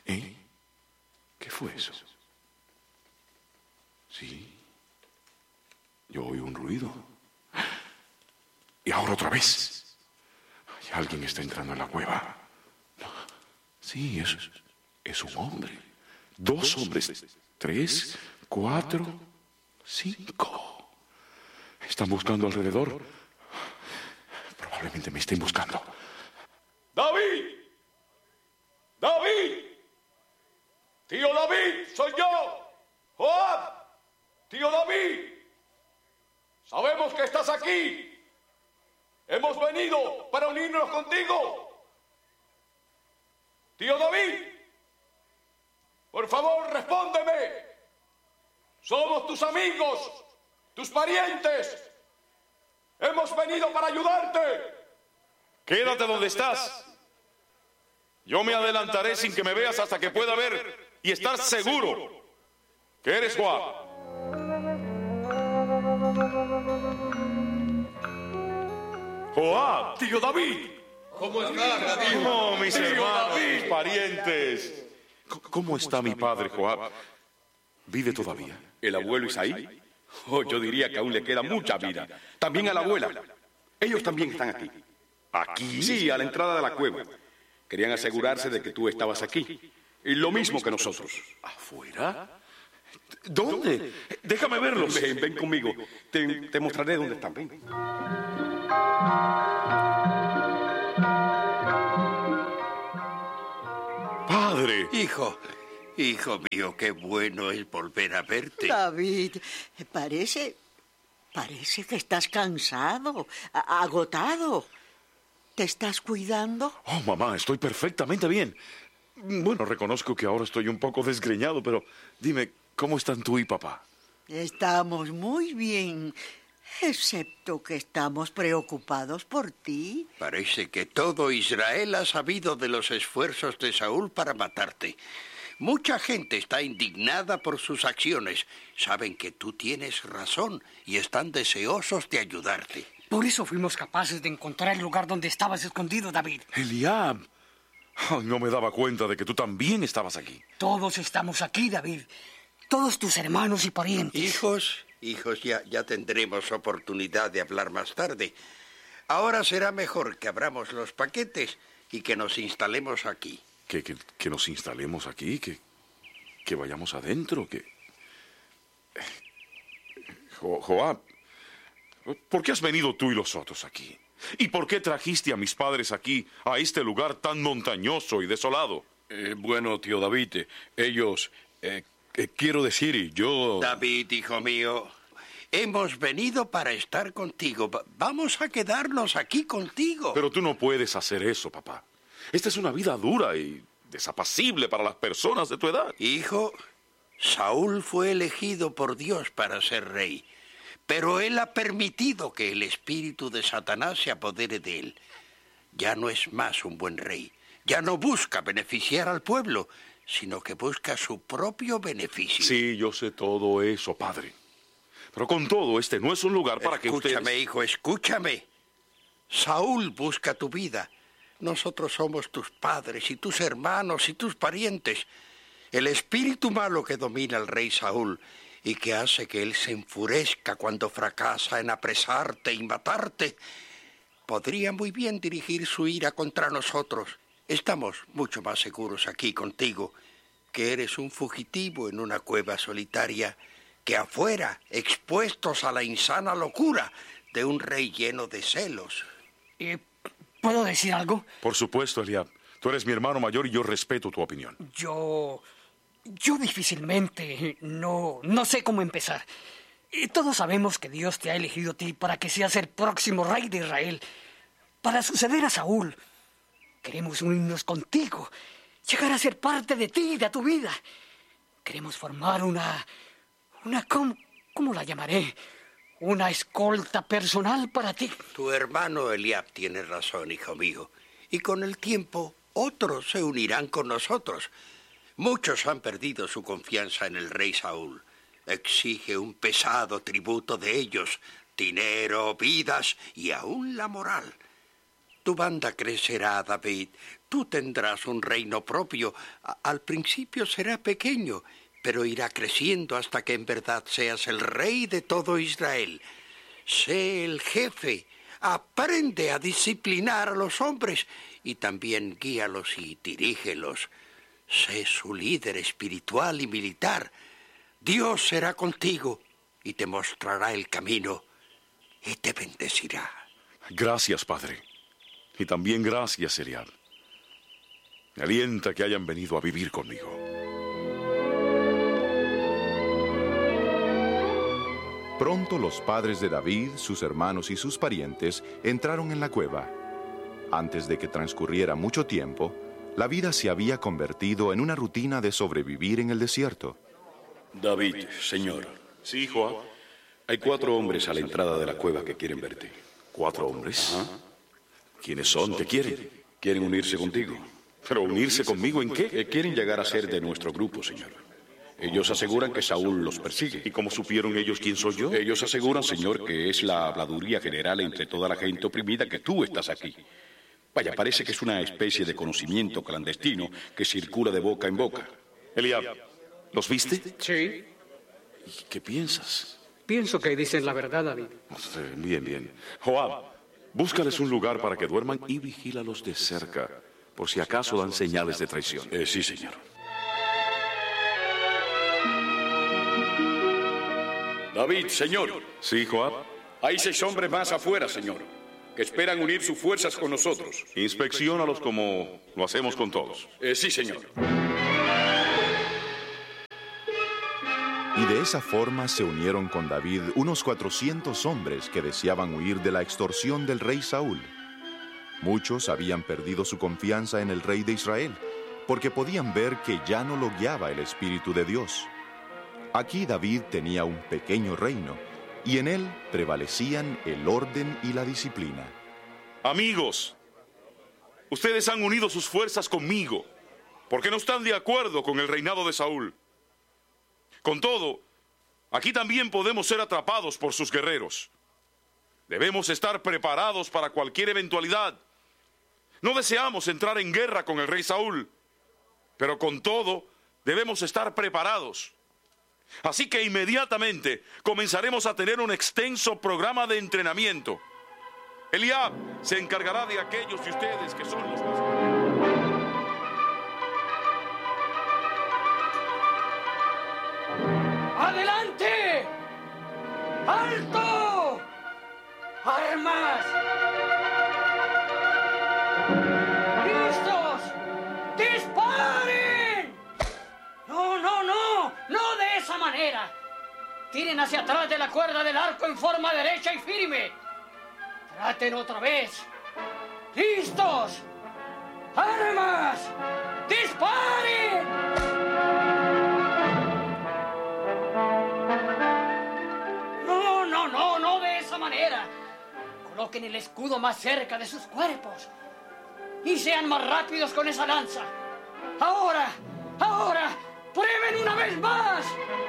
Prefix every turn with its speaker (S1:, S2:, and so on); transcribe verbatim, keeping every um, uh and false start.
S1: ¿Eh? ¿Qué fue eso? Sí. Yo oí un ruido. Y ahora otra vez. Y alguien está entrando en la cueva. Sí, es, es un hombre. Dos hombres. Tres, cuatro, cinco. Están buscando alrededor. Probablemente me estén buscando.
S2: ¡David! ¡David! ¡Tío David! ¡Soy yo! ¡Joab! ¡Tío David! Sabemos que estás aquí. Hemos venido para unirnos contigo. Tío David, por favor, respóndeme. Somos tus amigos, tus parientes. Hemos venido para ayudarte.
S3: Quédate donde estás. Yo me adelantaré sin que me veas hasta que pueda ver y estar seguro que eres Joab. Joab.
S2: Tío David.
S4: ¿Cómo estás, David?
S3: Oh, mis
S2: Tío
S3: hermanos,
S2: David.
S3: mis parientes.
S1: ¿Cómo está mi padre, Joab? ¿Vive todavía?
S2: ¿El abuelo Isaí? Oh, yo diría que aún le queda mucha vida. También a la abuela. Ellos también están aquí.
S3: ¿Aquí?
S2: Sí, a la entrada de la cueva. Querían asegurarse de que tú estabas aquí. Y lo mismo que nosotros.
S1: ¿Afuera? ¿Dónde? Déjame verlos.
S2: Ven, ven conmigo. Te, te mostraré dónde están. Ven.
S1: Padre.
S4: Hijo, hijo mío, qué bueno es volver a verte.
S5: David, parece... Parece que estás cansado, a- agotado. ¿Te estás cuidando?
S1: Oh, mamá, estoy perfectamente bien. Bueno, reconozco que ahora estoy un poco desgreñado, pero dime, ¿cómo están tú y papá?
S5: Estamos muy bien, excepto que estamos preocupados por ti.
S4: Parece que todo Israel ha sabido de los esfuerzos de Saúl para matarte. Mucha gente está indignada por sus acciones. Saben que tú tienes razón y están deseosos de ayudarte.
S6: Por eso fuimos capaces de encontrar el lugar donde estabas escondido, David.
S1: Eliab. Ay, no me daba cuenta de que tú también estabas aquí.
S6: Todos estamos aquí, David. Todos tus hermanos y parientes.
S4: Hijos, hijos, ya, ya tendremos oportunidad de hablar más tarde. Ahora será mejor que abramos los paquetes y que nos instalemos aquí.
S1: Que, que, que nos instalemos aquí, que, que vayamos adentro, que... Jo- Joab, ¿por qué has venido tú y los otros aquí? ¿Y por qué trajiste a mis padres aquí, a este lugar tan montañoso y desolado?
S2: Eh, bueno, tío David, eh, ellos... eh, eh, quiero decir, yo...
S4: David, hijo mío, hemos venido para estar contigo. Va- Vamos a quedarnos aquí contigo.
S1: Pero tú no puedes hacer eso, papá. Esta es una vida dura y desapacible para las personas de tu edad.
S4: Hijo, Saúl fue elegido por Dios para ser rey, pero él ha permitido que el espíritu de Satanás se apodere de él. Ya no es más un buen rey. Ya no busca beneficiar al pueblo, sino que busca su propio beneficio.
S1: Sí, yo sé todo eso, padre. Pero con todo, este no es un lugar para que ustedes...
S4: Escúchame, hijo, escúchame. Saúl busca tu vida. Nosotros somos tus padres y tus hermanos y tus parientes. El espíritu malo que domina al rey Saúl y que hace que él se enfurezca cuando fracasa en apresarte y matarte, podría muy bien dirigir su ira contra nosotros. Estamos mucho más seguros aquí contigo, que eres un fugitivo en una cueva solitaria, que afuera, expuestos a la insana locura de un rey lleno de celos.
S6: Eh, ¿Puedo decir algo?
S1: Por supuesto, Eliab. Tú eres mi hermano mayor y yo respeto tu opinión.
S6: Yo... Yo difícilmente... No... No sé cómo empezar. Eh, Todos sabemos que Dios te ha elegido a ti para que seas el próximo rey de Israel. Para suceder a Saúl. Queremos unirnos contigo. Llegar a ser parte de ti y de tu vida. Queremos formar una... Una... ¿Cómo, cómo la llamaré? Una escolta personal para ti.
S4: Tu hermano Eliab tiene razón, hijo mío. Y con el tiempo, otros se unirán con nosotros. Muchos han perdido su confianza en el rey Saúl. Exige un pesado tributo de ellos, dinero, vidas y aún la moral. Tu banda crecerá, David. Tú tendrás un reino propio. A- al principio será pequeño, pero irá creciendo hasta que en verdad seas el rey de todo Israel. Sé el jefe. Aprende a disciplinar a los hombres y también guíalos y dirígelos. Sé su líder espiritual y militar. Dios será contigo y te mostrará el camino y te bendecirá.
S3: Gracias, padre. Y también gracias, Eliab. Me alienta que hayan venido a vivir conmigo.
S7: Pronto los padres de David, sus hermanos y sus parientes entraron en la cueva. Antes de que transcurriera mucho tiempo, la vida se había convertido en una rutina de sobrevivir en el desierto.
S2: David, señor,
S3: Sí, Joab.
S2: hay cuatro hombres a la entrada de la cueva que quieren verte.
S3: ¿Cuatro hombres? ¿Quiénes son? ¿Qué quieren?
S2: Quieren unirse contigo.
S3: ¿Pero unirse conmigo en qué?
S2: Eh, quieren llegar a ser de nuestro grupo, señor. Ellos aseguran que Saúl los
S3: ¿Y
S2: persigue.
S3: cómo supieron ellos quién soy yo?
S2: Ellos aseguran, señor, que es la habladuría general entre toda la gente oprimida que tú estás aquí. Vaya, parece que es una especie de conocimiento clandestino que circula de boca en boca.
S3: Eliab, ¿los viste?
S6: Sí,
S3: ¿Y qué piensas?
S6: pienso que dicen la verdad, David.
S3: Eh, Bien, bien. Joab, búscales un lugar para que duerman y vigílalos de cerca, por si acaso dan señales de traición.
S2: Eh, sí, señor. David, señor,
S3: Sí, Joab.
S2: hay seis hombres más afuera, señor, que esperan unir sus fuerzas con nosotros.
S3: Inspecciónalos como lo hacemos con todos.
S2: Eh, sí, señor.
S7: Y de esa forma se unieron con David unos cuatrocientos hombres que deseaban huir de la extorsión del rey Saúl. Muchos habían perdido su confianza en el rey de Israel, porque podían ver que ya no lo guiaba el Espíritu de Dios. Aquí David tenía un pequeño reino, y en él prevalecían el orden y la disciplina.
S3: Amigos, ustedes han unido sus fuerzas conmigo, porque no están de acuerdo con el reinado de Saúl. Con todo, aquí también podemos ser atrapados por sus guerreros. Debemos estar preparados para cualquier eventualidad. No deseamos entrar en guerra con el rey Saúl, pero con todo, debemos estar preparados. Así que inmediatamente comenzaremos a tener un extenso programa de entrenamiento. Eliab se encargará de aquellos de ustedes que son los más...
S6: ¡Adelante! ¡Alto! ¡Armas! ¡Listos! ¡Disparen! No, no, no, no de esa manera. Tiren hacia atrás de la cuerda del arco en forma derecha y firme. Traten otra vez. ¡Listos! ¡Armas! ¡Disparen! No, no, no, no de esa manera. Coloquen el escudo más cerca de sus cuerpos. Y sean más rápidos con esa lanza. Ahora, ahora, prueben una vez más.